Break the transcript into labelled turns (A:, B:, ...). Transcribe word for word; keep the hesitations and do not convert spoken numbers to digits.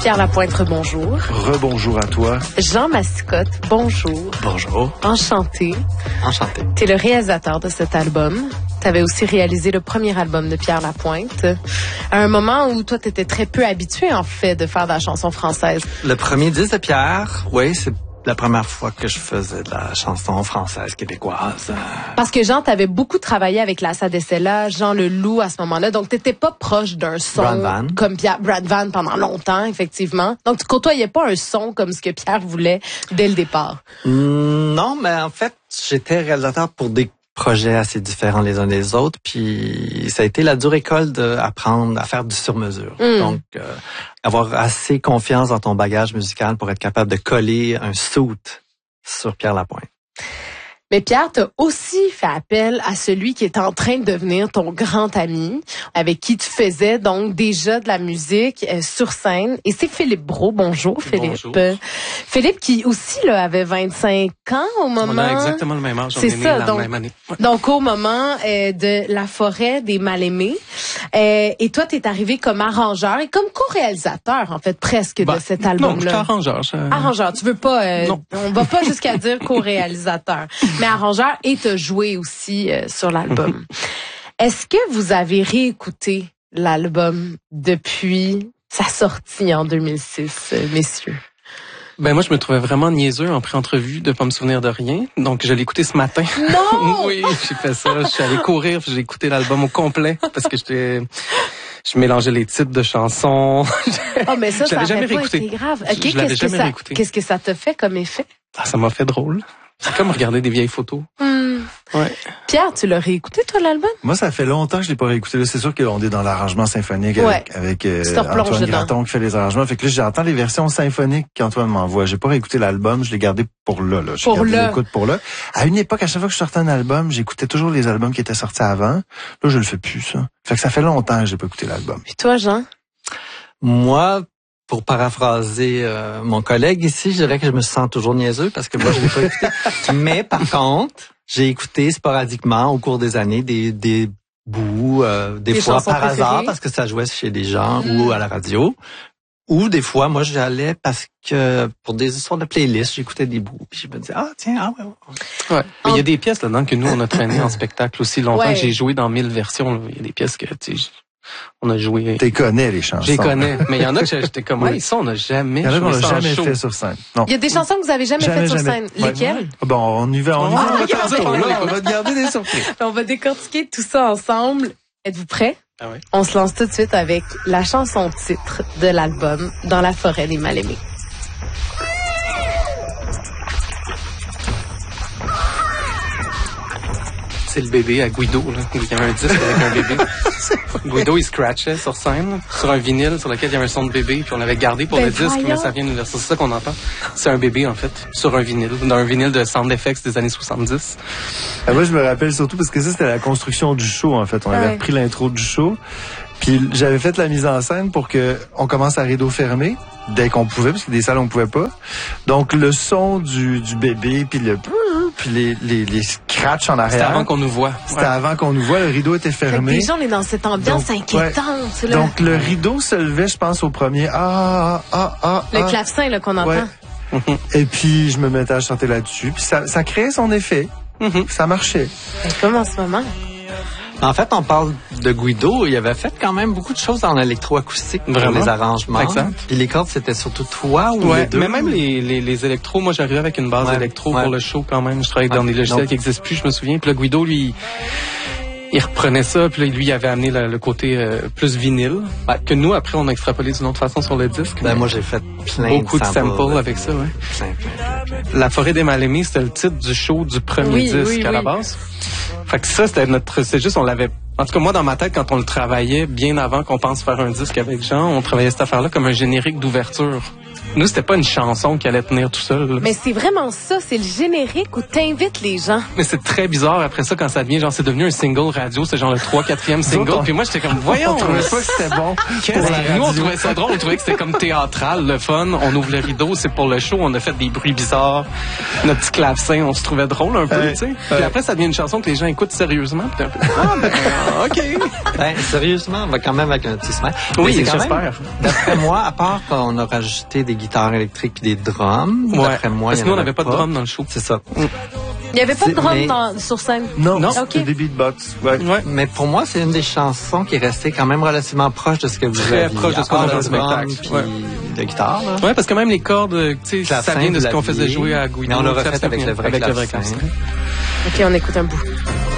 A: Pierre Lapointe, bonjour.
B: Rebonjour à toi.
A: Jean Mascotte, bonjour.
B: Bonjour.
A: Enchanté.
B: Enchanté.
A: Tu es le réalisateur de cet album. Tu avais aussi réalisé le premier album de Pierre Lapointe, à un moment où toi, tu étais très peu habitué, en fait, de faire de la chanson française.
C: Le premier disque de Pierre, oui, c'est la première fois que je faisais de la chanson française québécoise.
A: Parce que Jean, t'avais beaucoup travaillé avec la Sadecella, Jean Leloup à ce moment-là, donc t'étais pas proche d'un son
C: Brad Van.
A: comme Pierre, Brad Van pendant longtemps, effectivement. Donc tu côtoyais pas un son comme ce que Pierre voulait dès le départ.
C: Mm, non, mais en fait, j'étais réalisateur pour des projets assez différents les uns des autres, puis ça a été la dure école d'apprendre à faire du sur-mesure. Mm. Donc, euh, avoir assez confiance dans ton bagage musical pour être capable de coller un suit sur Pierre Lapointe.
A: Mais Pierre, t'as aussi fait appel à celui qui est en train de devenir ton grand ami, avec qui tu faisais donc déjà de la musique euh, sur scène. Et c'est Philippe Brault. Bonjour, Philippe.
D: Bonjour.
A: Euh, Philippe qui aussi là avait vingt-cinq ans au moment...
D: On a exactement le même âge. On
A: c'est
D: est né
A: ça,
D: la
A: donc,
D: même année. Ouais.
A: Donc au moment euh, de La Forêt des Mal-Aimés. Euh, et toi, t'es arrivé comme arrangeur et comme co-réalisateur, en fait, presque
D: Ben,
A: de cet
D: Non,
A: album-là.
D: je suis arrangeur. Je...
A: Arrangeur, tu veux pas... Euh,
D: Non.
A: On va pas jusqu'à dire co-réalisateur. Mais arrangeur, et t'as joué aussi euh, sur l'album. Est-ce que vous avez réécouté l'album depuis sa sortie en deux mille six, euh, messieurs?
D: Ben moi, je me trouvais vraiment niaiseux en pré-entrevue de pas me souvenir de rien. Donc, je l'ai écouté ce matin.
A: Non!
D: Oui, j'ai fait ça. Je suis allé courir, puis j'ai écouté l'album au complet parce que j'étais... Je mélangeais les titres de chansons.
A: Oh, mais ça,
D: Je
A: ça
D: l'avais
A: n'aurait
D: jamais
A: pas
D: réécouté.
A: été grave.
D: Je-
A: Okay,
D: je l'avais
A: qu'est-ce que
D: jamais
A: ça,
D: réécouté.
A: qu'est-ce que ça te fait comme effet?
D: Ah, ça m'a fait drôle. C'est comme regarder des vieilles photos.
A: Hmm.
D: Ouais.
A: Pierre, tu l'as réécouté, toi, l'album?
B: Moi, ça fait longtemps que je l'ai pas réécouté. Là, c'est sûr qu'on est dans l'arrangement symphonique
A: Ouais.
B: avec, avec euh,
A: Tu te replonges
B: Antoine
A: dedans.
B: Graton qui fait les arrangements. Fait que là, j'entends les versions symphoniques qu'Antoine m'envoie. J'ai pas réécouté l'album, je l'ai gardé pour là. là. J'ai
A: Pour
B: gardé
A: là.
B: l'écoute pour là. À une époque, à chaque fois que je sortais un album, j'écoutais toujours les albums qui étaient sortis avant. Là, je le fais plus, ça. Fait que ça fait longtemps que j'ai pas écouté l'album.
A: Puis toi, Jean?
C: Moi, pour paraphraser euh, mon collègue ici, je dirais que je me sens toujours niaiseux parce que moi, je l'ai pas écouté. Mais par contre, j'ai écouté sporadiquement au cours des années des, des bouts, euh, des
A: Tes
C: fois
A: chansons
C: par
A: préférées?
C: hasard parce que ça jouait chez des gens
A: Mm.
C: ou à la radio. Ou des fois, moi, j'allais parce que pour des histoires de playlist, j'écoutais des bouts. Puis je me disais, ah tiens, ah ouais, ouais.
D: Ouais. Mais il y a des pièces là-dedans que nous, on a traîné en spectacle aussi longtemps.
A: Ouais.
D: Que j'ai joué dans mille versions. là. Il y a des pièces que, tu sais, on a joué...
B: T'es connais, les chansons.
D: Je les connais. Mais il y en a que j'étais comme,
B: Oui.
D: ouais, ça, on n'a jamais
B: Il y en a qu'on
D: joué
B: n'a
D: ça en
B: jamais
D: show.
B: fait sur scène. Non.
A: Il y a des chansons que vous avez jamais,
B: Jamais,
A: faites sur
B: jamais.
A: scène.
B: Ouais.
A: Lesquelles?
B: Bon, on y va, on y va.
A: Ah,
B: On va
A: ok,
B: t'en dire,
A: on va-
B: là, on va te garder des surprises.
A: On va décortiquer tout ça ensemble. Êtes-vous prêts?
D: Ah ouais.
A: On se lance tout de suite avec la chanson titre de l'album Dans la forêt des mal-aimés.
D: C'est le bébé à Guido, là. Il y avait un disque avec un bébé. Guido, il scratchait sur scène, là, sur un vinyle sur lequel il y avait un son de bébé, puis on l'avait gardé pour
A: Ben
D: le disque,
A: voyons.
D: mais ça vient de c'est ça qu'on entend. C'est un bébé, en fait, sur un vinyle, dans un vinyle de sound effects des années soixante-dix.
B: Ah, moi, je me rappelle surtout parce que ça, c'était la construction du show, en fait. On avait
A: Ouais.
B: repris l'intro du show. Puis j'avais fait la mise en scène pour que on commence à rideau fermé dès qu'on pouvait, parce que des salles, on pouvait pas. Donc, le son du, du bébé, puis le... puis les, les, les scratchs en arrière.
D: C'était avant qu'on nous voie.
B: C'était
D: Ouais.
B: avant qu'on nous voie. Le rideau était
A: Fait que
B: fermé.
A: déjà, on est dans cette ambiance
B: Donc,
A: inquiétante. Là.
B: Donc, le rideau se levait, je pense, au premier. Ah, ah, ah,
A: le
B: ah.
A: clavecin là, qu'on entend.
B: Ouais. Et puis, je me mettais à chanter là-dessus. Puis ça, ça créait son effet.
D: Mhm.
B: Ça marchait.
A: Ben, comme en ce moment.
C: En fait, on parle de Guido. Il avait fait quand même beaucoup de choses en électroacoustique pour
D: Vraiment?
C: les arrangements.
D: Exact.
C: Puis les cordes, c'était surtout toi ou les
D: Ouais,
C: deux?
D: mais même les, les, les électros, moi j'arrivais avec une base
C: Ouais,
D: électro
C: ouais.
D: pour le show quand même. Je travaillais dans
C: Ouais.
D: des logiciels
C: Donc-
D: qui n'existent plus, je me souviens. Puis là, Guido, lui, il reprenait ça, puis là, lui, il avait amené le, le côté euh, plus vinyle,
C: Ouais.
D: que nous, après, on a extrapolé d'une autre façon sur le disque.
C: Ben, moi, j'ai fait plein
D: Beaucoup de
C: samples,
D: samples
C: là.
D: avec ça, ouais.
C: Plein, plein, plein.
D: La forêt des mal-aimés, c'était le titre du show du premier
A: Oui,
D: disque
A: oui,
D: à la
A: oui.
D: base. Fait que ça, c'était notre, c'est juste, on l'avait, en tout cas, moi, dans ma tête, quand on le travaillait, bien avant qu'on pense faire un disque avec Jean, on travaillait cette affaire-là comme un générique d'ouverture. Nous, c'était pas une chanson qui allait tenir tout seul. Là.
A: Mais c'est vraiment ça, c'est le générique où t'invites les gens.
D: Mais c'est très bizarre après ça quand ça devient genre c'est devenu un single radio, c'est genre le trois quatrième single. Puis moi j'étais comme voyons,
B: on trouvait pas que c'était bon.
D: Nous on trouvait ça drôle, on trouvait que c'était comme théâtral, le fun. On ouvre le rideau, c'est pour le show, on a fait des bruits bizarres, notre petit clavecin, on se trouvait drôle un peu,
B: ouais,
D: tu sais.
B: ouais.
D: Puis après ça devient une chanson que les gens écoutent sérieusement. Puis un peu ah ben ok.
C: Ben sérieusement, on va quand même avec un petit smile.
D: Oui,
C: c'est quand
D: j'espère.
C: même, d'après moi, à part qu'on a rajouté des guitares électriques puis des drums,
D: Ouais.
C: d'après moi,
D: parce
C: il
D: que
C: y
D: nous
C: en
D: on n'avait pas de
C: pas.
D: drum dans le show.
C: C'est ça.
A: Il n'y avait pas de
C: C'est-
A: drum
C: mais-
A: dans, sur scène?
B: Non,
D: Non.
B: c'était
A: Ok.
B: des beatbox. Ouais.
D: Ouais.
C: Mais pour moi, c'est une des chansons qui est restée quand même relativement proche de ce que vous
D: Très
C: aviez.
D: proche de
C: à
D: ce qu'on
C: part
D: avait
C: le
D: en spectacle.
C: drum puis
D: Ouais.
C: de guitare. Là.
D: Ouais, parce que même les cordes, tu sais, ça
C: Clavecin,
D: vient de
C: vous
D: ce qu'on faisait
C: l'aviez,
D: jouer à Guido.
C: mais on l'a refait
D: Clavecin,
C: avec le vrai
D: avec le vrai
C: clavecin.
D: clavecin.
A: OK, on écoute un bout.